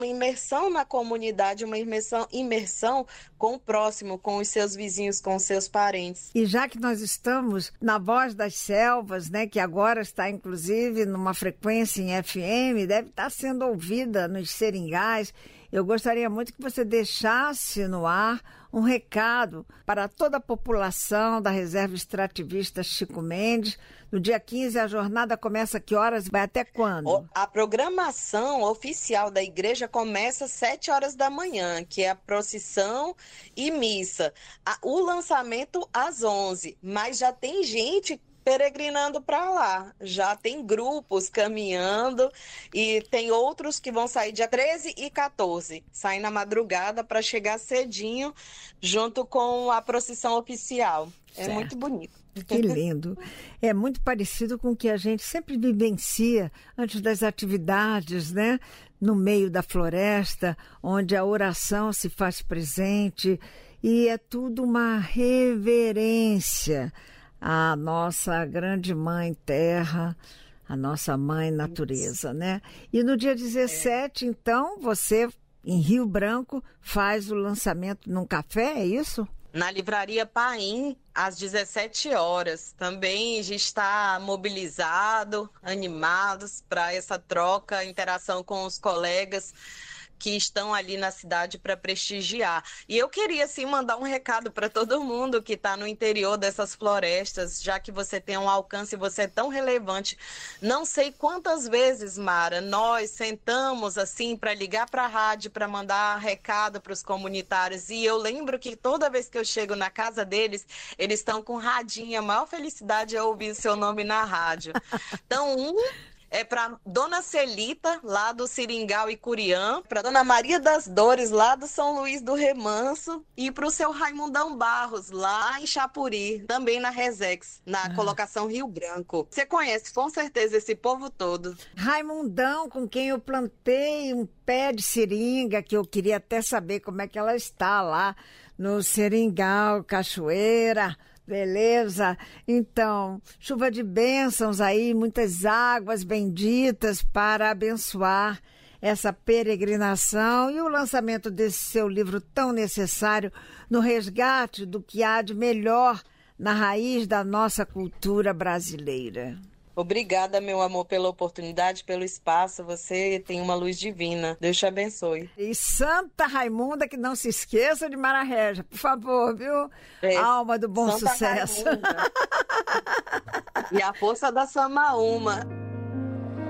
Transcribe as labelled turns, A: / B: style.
A: imersão na comunidade, uma imersão com o próximo, com os seus vizinhos, com os seus parentes.
B: E já que nós estamos na Voz das Selvas, né, que agora está inclusive numa frequência em FM, deve estar sendo ouvida nos seringais, eu gostaria muito que você deixasse no ar um recado para toda a população da Reserva Extrativista Chico Mendes. No dia 15, a jornada começa a que horas? Vai até quando?
A: A programação oficial da igreja começa às 7 horas da manhã, que é a procissão e missa. O lançamento às 11, mas já tem gente peregrinando para lá. Já tem grupos caminhando e tem outros que vão sair dia 13 e 14. Saem na madrugada para chegar cedinho junto com a procissão oficial. É
B: Certo.
A: muito bonito.
B: Que lindo. É muito parecido com o que a gente sempre vivencia antes das atividades, né? No meio da floresta, onde a oração se faz presente e é tudo uma reverência à nossa grande mãe terra, a nossa mãe natureza, né? E no dia 17, então, você, em Rio Branco, faz o lançamento num café, é isso?
A: Na Livraria Paim, às 17 horas. Também a gente está mobilizado, animados para essa troca, interação com os colegas que estão ali na cidade para prestigiar. E eu queria, assim, mandar um recado para todo mundo que está no interior dessas florestas, já que você tem um alcance, você é tão relevante. Não sei quantas vezes, Mara, nós sentamos, assim, para ligar para a rádio, para mandar recado para os comunitários, e eu lembro que toda vez que eu chego na casa deles, eles estão com radinho, a maior felicidade é ouvir o seu nome na rádio. Então, é para Dona Celita, lá do Seringal e Curiã, para Dona Maria das Dores, lá do São Luís do Remanso, e para o seu Raimundão Barros, lá em Chapuri, também na Resex, na colocação Rio Branco. Você conhece com certeza esse povo todo.
B: Raimundão, com quem eu plantei um pé de seringa, que eu queria até saber como é que ela está lá no Seringal, Cachoeira. Beleza? Então, chuva de bênçãos aí, muitas águas benditas para abençoar essa peregrinação e o lançamento desse seu livro tão necessário no resgate do que há de melhor na raiz da nossa cultura brasileira.
A: Obrigada, meu amor, pela oportunidade, pelo espaço. Você tem uma luz divina. Deus te abençoe.
B: E Santa Raimunda, que não se esqueça de Mara Régia, por favor, viu? Alma do bom
A: Santa
B: sucesso.
A: Raimunda. E a força da Samaúma.